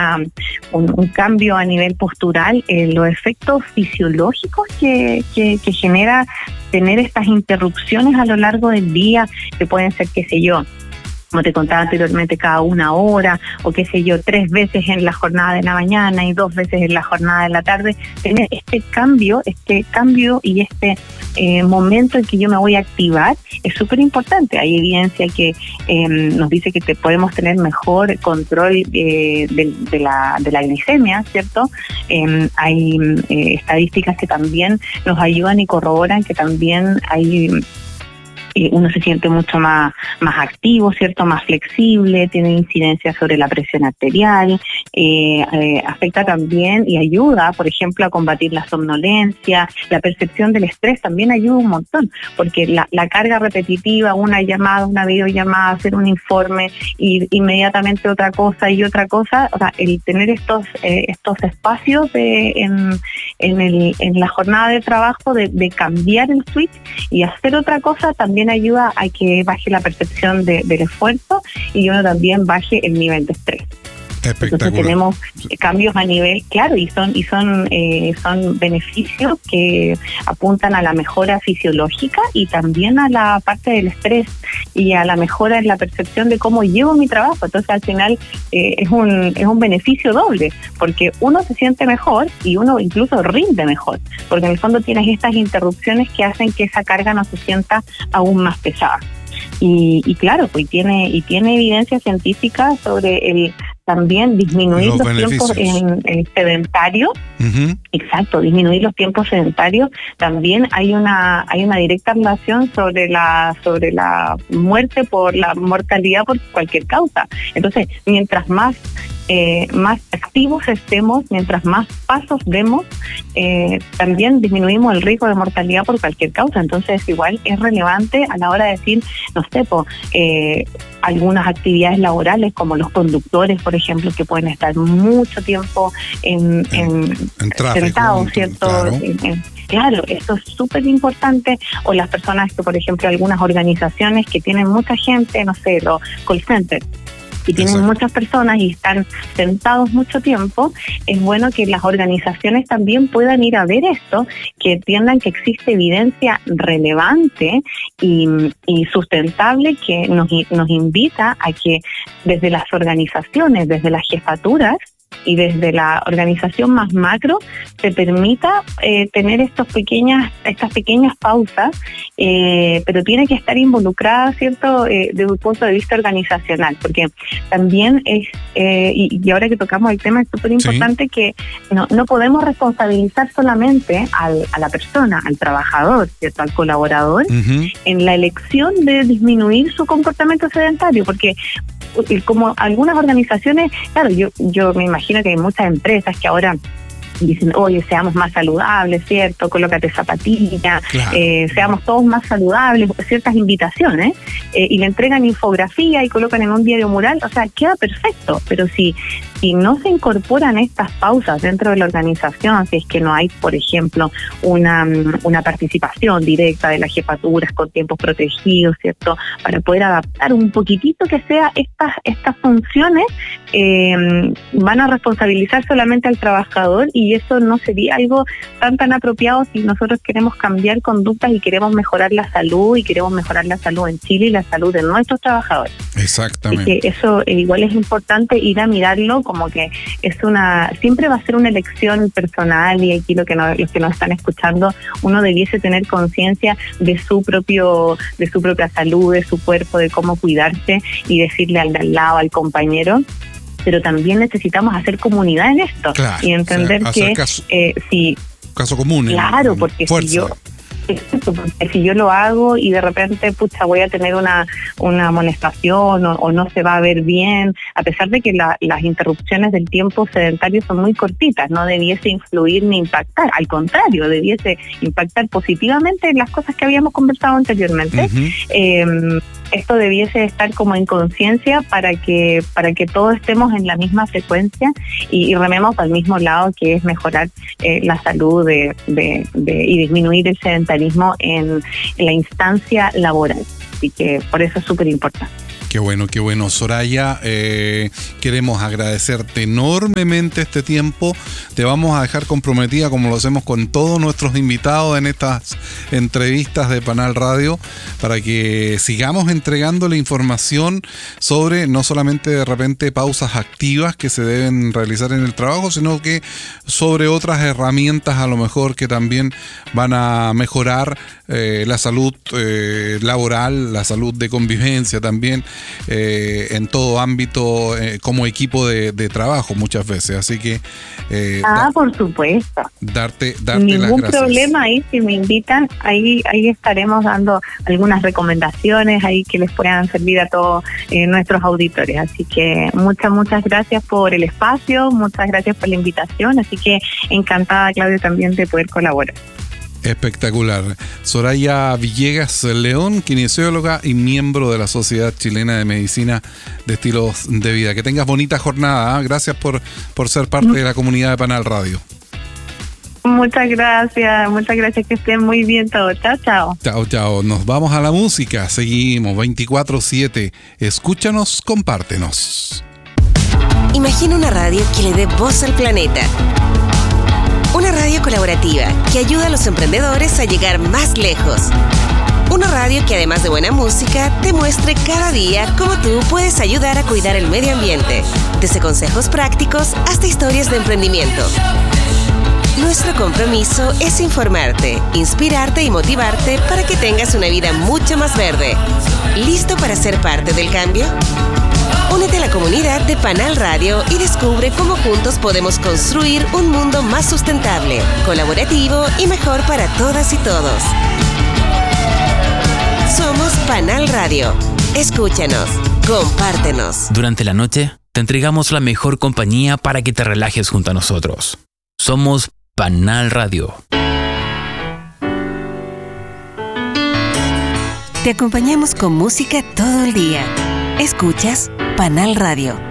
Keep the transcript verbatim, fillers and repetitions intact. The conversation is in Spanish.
una un, un cambio a nivel postural, eh, los efectos fisiológicos que, que, que genera tener estas interrupciones a lo largo del día, que pueden ser, qué sé yo, como te contaba anteriormente, cada una hora, o qué sé yo, tres veces en la jornada de la mañana y dos veces en la jornada de la tarde, tener este cambio, este cambio y este eh, momento en que yo me voy a activar es súper importante. Hay evidencia que eh, nos dice que te podemos tener mejor control eh, de, de, la, de la glicemia, ¿cierto? Eh, hay eh, estadísticas que también nos ayudan y corroboran que también hay... uno se siente mucho más, más activo, ¿cierto? Más flexible, tiene incidencia sobre la presión arterial, eh, eh, afecta también y ayuda, por ejemplo, a combatir la somnolencia, la percepción del estrés también ayuda un montón, porque la, la carga repetitiva, una llamada, una videollamada, hacer un informe y inmediatamente otra cosa y otra cosa, o sea, el tener estos eh, estos espacios de, en, en, el, en la jornada de trabajo de, de cambiar el switch y hacer otra cosa también ayuda a que baje la percepción de, del esfuerzo y uno también baje el nivel de estrés. Entonces tenemos cambios a nivel, claro, y son y son eh, son beneficios que apuntan a la mejora fisiológica y también a la parte del estrés y a la mejora en la percepción de cómo llevo mi trabajo. Entonces al final eh, es un es un beneficio doble, porque uno se siente mejor y uno incluso rinde mejor, porque en el fondo tienes estas interrupciones que hacen que esa carga no se sienta aún más pesada. Y, y claro, pues tiene y tiene evidencia científica sobre el también disminuir los, los tiempos en, en sedentario. Uh-huh. Exacto, disminuir los tiempos sedentarios. También hay una hay una directa relación sobre la sobre la muerte por la mortalidad por cualquier causa. Entonces, mientras más Eh, más activos estemos, mientras más pasos demos, eh, también disminuimos el riesgo de mortalidad por cualquier causa. Entonces igual es relevante a la hora de decir, no sé, po, eh, algunas actividades laborales como los conductores, por ejemplo, que pueden estar mucho tiempo en, en, en tráfico, sentados, ¿cierto? Claro. En, en, Claro, eso es súper importante. O las personas que, por ejemplo, algunas organizaciones que tienen mucha gente, no sé, los call centers, y tienen Exacto. muchas personas y están sentados mucho tiempo, es bueno que las organizaciones también puedan ir a ver esto, que entiendan que existe evidencia relevante y, y sustentable que nos, nos invita a que desde las organizaciones, desde las jefaturas, y desde la organización más macro se permita eh, tener estos pequeñas, estas pequeñas pausas, eh, pero tiene que estar involucrada, ¿cierto?, eh, desde un punto de vista organizacional, porque también es, eh, y, y ahora que tocamos el tema, es súper importante sí. que no, no podemos responsabilizar solamente al, a la persona, al trabajador, ¿cierto?, al colaborador, uh-huh. en la elección de disminuir su comportamiento sedentario, porque como algunas organizaciones, claro, yo yo me imagino que hay muchas empresas que ahora dicen, oye, seamos más saludables, ¿cierto? Colócate zapatillas, claro. eh, seamos todos más saludables, ciertas invitaciones, eh, y le entregan infografía y colocan en un diario mural, o sea, queda perfecto, pero si, si no se incorporan estas pausas dentro de la organización, si es que no hay, por ejemplo, una, una participación directa de las jefaturas con tiempos protegidos, ¿cierto? Para poder adaptar un poquitito que sea estas, estas funciones, eh, van a responsabilizar solamente al trabajador y eso no sería algo tan tan apropiado si nosotros queremos cambiar conductas y queremos mejorar la salud y queremos mejorar la salud en Chile y la salud de nuestros trabajadores. Exactamente. Y que eso eh, igual es importante ir a mirarlo como que es una, siempre va a ser una elección personal y aquí lo que no, los que nos están escuchando, uno debiese tener conciencia de su propio, de su propia salud, de su cuerpo, de cómo cuidarse y decirle al de al lado, al compañero. Pero también necesitamos hacer comunidad en esto, claro, y entender o sea, que caso, eh, si caso común, claro, en, porque fuerza. si yo porque si yo lo hago y de repente pucha voy a tener una una amonestación o, o no se va a ver bien, a pesar de que la, las interrupciones del tiempo sedentario son muy cortitas, no debiese influir ni impactar, al contrario, debiese impactar positivamente en las cosas que habíamos conversado anteriormente. Uh-huh. eh, esto debiese estar como en conciencia para que para que todos estemos en la misma frecuencia y, y rememos al mismo lado, que es mejorar eh, la salud de, de, de y disminuir el sedentarismo en, en la instancia laboral. Así que por eso es súper importante. Qué bueno, qué bueno. Soraya, eh, queremos agradecerte enormemente este tiempo. Te vamos a dejar comprometida, como lo hacemos con todos nuestros invitados en estas entrevistas de Panal Radio, para que sigamos entregando la información sobre no solamente de repente pausas activas que se deben realizar en el trabajo, sino que sobre otras herramientas a lo mejor que también van a mejorar eh, la salud eh, laboral, la salud de convivencia también. Eh, en todo ámbito eh, como equipo de, de trabajo muchas veces, así que eh, ah da, por supuesto darte, darte ningún las gracias. Problema ahí, si me invitan ahí ahí estaremos dando algunas recomendaciones ahí que les puedan servir a todos eh, nuestros auditores, así que muchas muchas gracias por el espacio, muchas gracias por la invitación, así que encantada, Claudio, también de poder colaborar. Espectacular. Soraya Villegas León, kinesióloga y miembro de la Sociedad Chilena de Medicina de Estilos de Vida. Que tengas bonita jornada. ¿eh? Gracias por, por ser parte de la comunidad de Panal Radio. Muchas gracias, muchas gracias, que estén muy bien todos. Chao, chao. Chao, chao. Nos vamos a la música. Seguimos veinticuatro siete. Escúchanos, compártenos. Imagina una radio que le dé voz al planeta. Una radio colaborativa que ayuda a los emprendedores a llegar más lejos. Una radio que, además de buena música, te muestre cada día cómo tú puedes ayudar a cuidar el medio ambiente, desde consejos prácticos hasta historias de emprendimiento. Nuestro compromiso es informarte, inspirarte y motivarte para que tengas una vida mucho más verde. ¿Listo para ser parte del cambio? Únete a la comunidad de Panal Radio y descubre cómo juntos podemos construir un mundo más sustentable, colaborativo y mejor para todas y todos. Somos Panal Radio. Escúchanos, compártenos. Durante la noche, te entregamos la mejor compañía para que te relajes junto a nosotros. Somos Panal Radio. Te acompañamos con música todo el día. Escuchas Panal Radio.